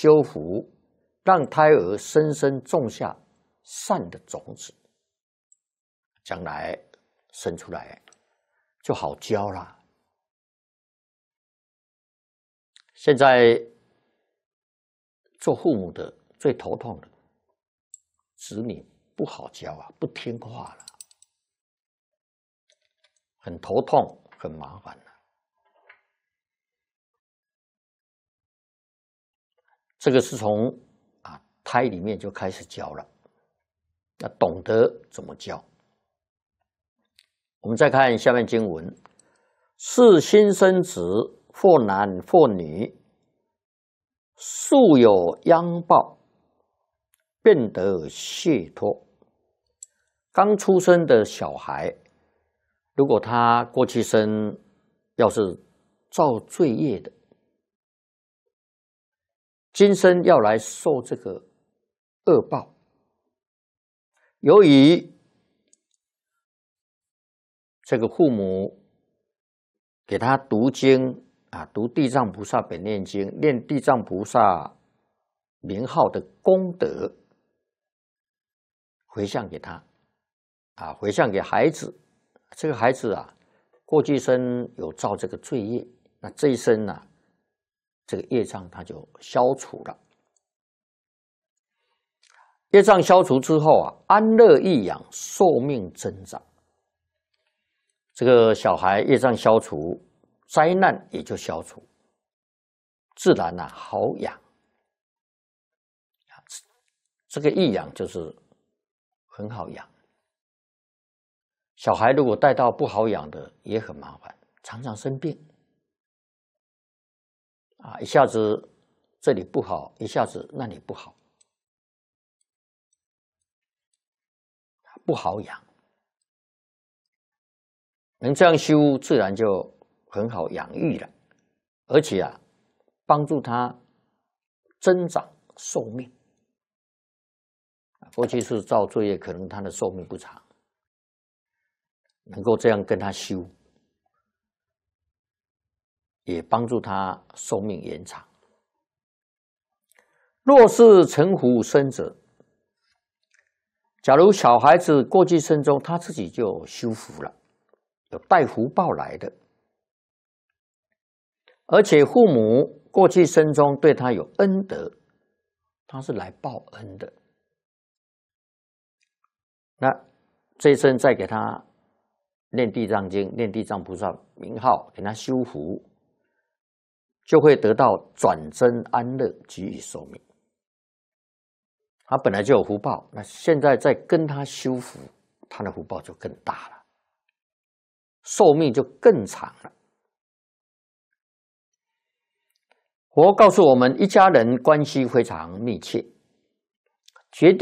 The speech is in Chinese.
修福，让胎儿深深种下善的种子，将来生出来就好教了。现在做父母的最头痛的，子女不好教啊，不听话了，很头痛，很麻烦了。这个是从胎里面就开始教了，要懂得怎么教。我们再看下面经文：是新生子，或男或女，素有殃报，便得解脱。刚出生的小孩，如果他过去生要是造罪业的，今生要来受这个恶报。由于这个父母给他读经读地藏菩萨本愿经，念地藏菩萨名号的功德，回向给他回向给孩子。这个孩子过去生有造这个罪业，那这一生这个业障他就消除了。业障消除之后安乐益养，寿命增长。这个小孩业障消除，灾难也就消除，自然好养。这个益养就是很好养。小孩如果带到不好养的，也很麻烦，常常生病一下子这里不好，一下子那里不好，不好养。能这样修，自然就很好养育了，而且帮助他增长寿命。过去是造罪业，可能他的寿命不长，能够这样跟他修，也帮助他寿命延长。若是成福生者，假如小孩子过去生中他自己就修福了，有带福报来的，而且父母过去生中对他有恩德，他是来报恩的。那这一生再给他念地藏经，念地藏菩萨名号，给他修福，就会得到转增安乐，给予寿命。他本来就有福报，那现在再跟他修福，他的福报就更大了，寿命就更长了。佛告诉我们，一家人关系非常密切，绝对